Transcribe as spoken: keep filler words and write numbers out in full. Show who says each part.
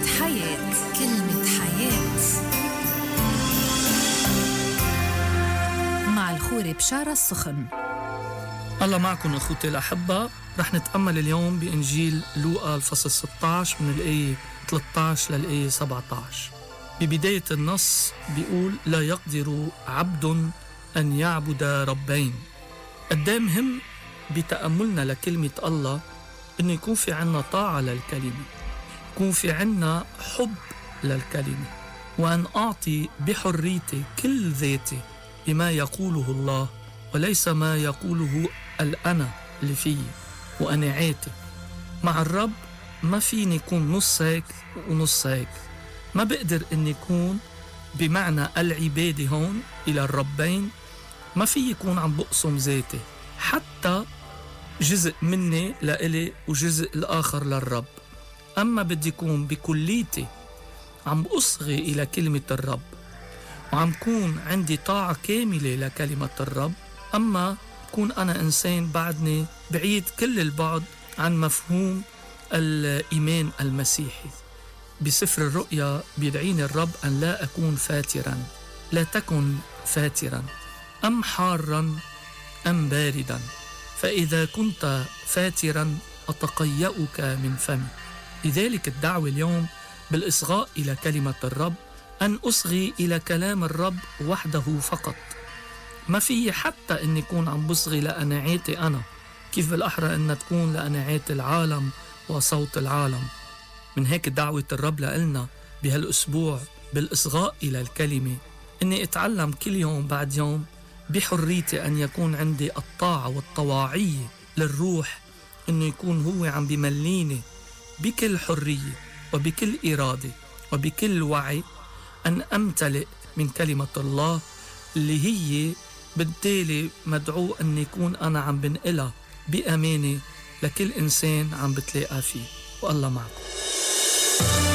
Speaker 1: حياة. كلمة حياة مع الخوري بشارة السخن.
Speaker 2: الله معكم أخوتي الأحبة. رح نتأمل اليوم بإنجيل لوقا الفصل ستة عشر من الآية ثلاثة عشر للآية سبعة عشر. ببداية النص بيقول: لا يقدر عبد أن يعبد ربين. قدام مهم بتأملنا لكلمة الله إنه يكون في عنا طاعة للكلمة، يكون في عنا حب للكلمة، وأن أعطي بحريتي كل ذاتي بما يقوله الله وليس ما يقوله الأنا اللي فيه وأناعاتي. مع الرب ما فيني يكون نص هيك ونص هيك، ما بقدر أن يكون بمعنى العبادة هون إلى الربين، ما في يكون عم بقسم ذاتي، حتى جزء مني لإلي وجزء الآخر للرب. أما بدي يكون بكليتي عم بأصغي إلى كلمة الرب وعم كون عندي طاعة كاملة لكلمة الرب، أما كون أنا إنسان بعدني بعيد كل البعد عن مفهوم الإيمان المسيحي. بسفر الرؤيا بيدعيني الرب أن لا أكون فاترا. لا تكن فاترا، أم حارا أم باردا، فإذا كنت فاترا أتقيأك من فمي. لذلك الدعوة اليوم بالإصغاء إلى كلمة الرب، أن أصغي إلى كلام الرب وحده فقط. ما في حتى أن يكون عم بصغي لأناعاتي أنا، كيف بالأحرى أن تكون لأناعات العالم وصوت العالم. من هيك دعوة الرب لنا بهالأسبوع بالإصغاء إلى الكلمة، أني أتعلم كل يوم بعد يوم بحريتي أن يكون عندي الطاعة والطواعية للروح، أنه يكون هو عم بمليني بكل حرية وبكل إرادة وبكل وعي أن أمتلئ من كلمة الله اللي هي بالتالي مدعو أن يكون أنا عم بنقلها بأمانة لكل إنسان عم بتلاقى فيه. والله معكم.